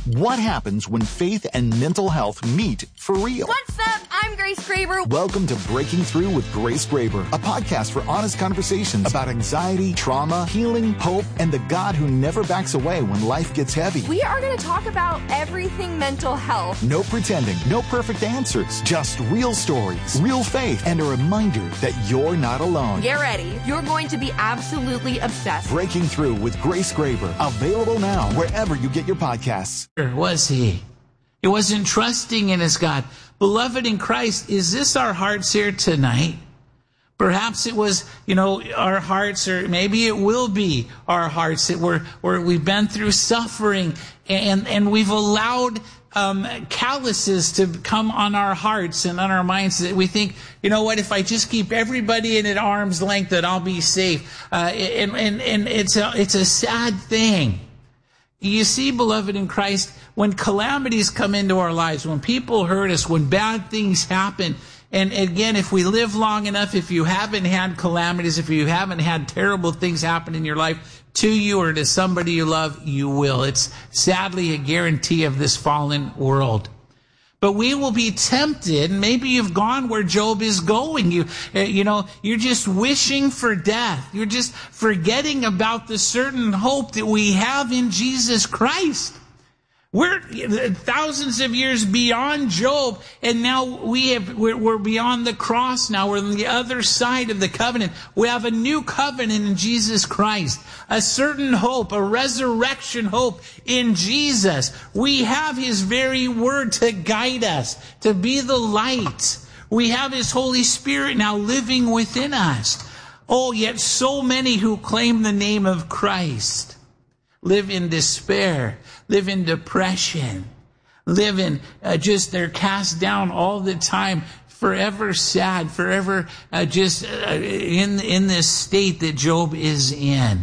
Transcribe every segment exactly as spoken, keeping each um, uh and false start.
What happens when faith and mental health meet for real? What's up? I'm Grace Graber. Welcome to Breaking Through with Grace Graber, a podcast for honest conversations about anxiety, trauma, healing, hope, and the God who never backs away when life gets heavy. We are going to talk about everything mental health. No pretending, no perfect answers, just real stories, real faith, and a reminder that you're not alone. Get ready. You're going to be absolutely obsessed. Breaking Through with Grace Graber, available now wherever you get your podcasts. Was he? He wasn't trusting in his God. Beloved in Christ, is this our hearts here tonight? Perhaps it was, you know, our hearts, or maybe it will be our hearts that we're, where we've been through suffering and, and we've allowed um, calluses to come on our hearts and on our minds that we think, you know what, if I just keep everybody in at arm's length, that I'll be safe. Uh, and, and, and it's a, it's a sad thing. You see, beloved in Christ, when calamities come into our lives, when people hurt us, when bad things happen, and again, if we live long enough, if you haven't had calamities, if you haven't had terrible things happen in your life to you or to somebody you love, you will. It's sadly a guarantee of this fallen world. But we will be tempted, and maybe you've gone where Job is going. You, you know, you're just wishing for death. You're just forgetting about the certain hope that we have in Jesus Christ. We're thousands of years beyond Job, and now we have, we're, we're beyond the cross now. We're on the other side of the covenant. We have a new covenant in Jesus Christ, a certain hope, a resurrection hope in Jesus. We have His very word to guide us, to be the light. We have His Holy Spirit now living within us. Oh, yet so many who claim the name of Christ live in despair, live in depression, live in uh, just, they're cast down all the time, forever sad, forever uh, just uh, in, in this state that Job is in.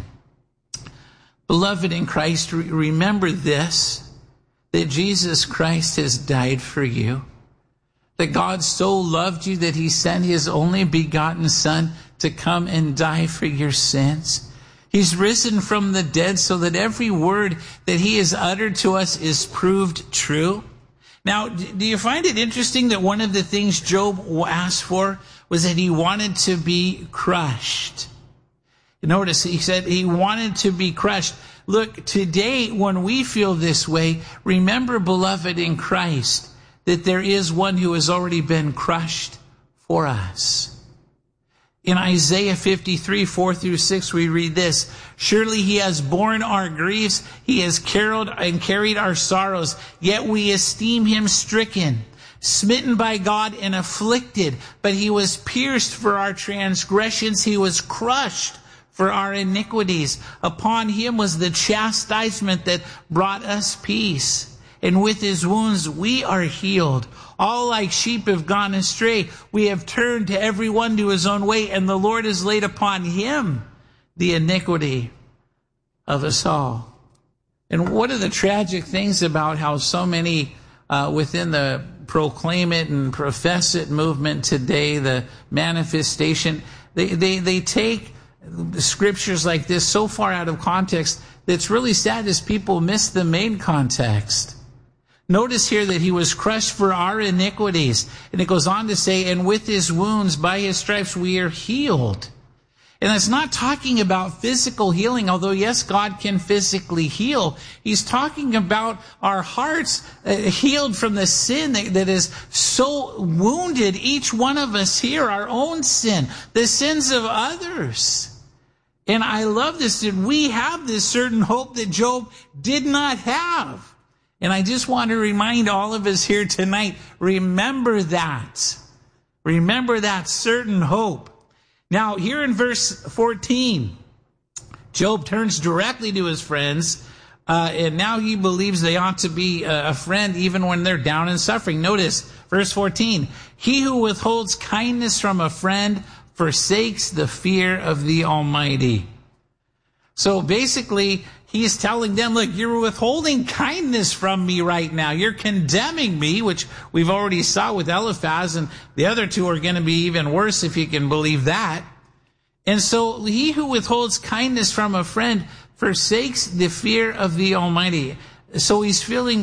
Beloved in Christ, re- remember this, that Jesus Christ has died for you, that God so loved you that He sent His only begotten Son to come and die for your sins. He's risen from the dead so that every word that He has uttered to us is proved true. Now, do you find it interesting that one of the things Job asked for was that he wanted to be crushed? Notice he said he wanted to be crushed. Look, today when we feel this way, remember, beloved in Christ, that there is one who has already been crushed for us. In Isaiah fifty-three, four through six, we read this: surely He has borne our griefs, He has carried and carried our sorrows, yet we esteem Him stricken, smitten by God and afflicted. But He was pierced for our transgressions, He was crushed for our iniquities. Upon Him was the chastisement that brought us peace, and with His wounds we are healed. All like sheep have gone astray. We have turned to every one to his own way, and the Lord has laid upon Him the iniquity of us all. And what are the tragic things about how so many uh, within the proclaim it and profess it movement today, the manifestation, they, they, they take scriptures like this so far out of context that's really sad as people miss the main context. Notice here that He was crushed for our iniquities. And it goes on to say, and with His wounds, by His stripes, we are healed. And it's not talking about physical healing, although yes, God can physically heal. He's talking about our hearts uh, healed from the sin that, that is so wounded each one of us here, our own sin, the sins of others. And I love this, that we have this certain hope that Job did not have. And I just want to remind all of us here tonight, remember that. Remember that certain hope. Now, here in verse fourteen, Job turns directly to his friends, uh, and now he believes they ought to be a friend even when they're down and suffering. Notice, verse fourteen, he who withholds kindness from a friend forsakes the fear of the Almighty. So basically, He's telling them, look, you're withholding kindness from me right now. You're condemning me, which we've already saw with Eliphaz, and the other two are going to be even worse if you can believe that. And so he who withholds kindness from a friend forsakes the fear of the Almighty. So he's feeling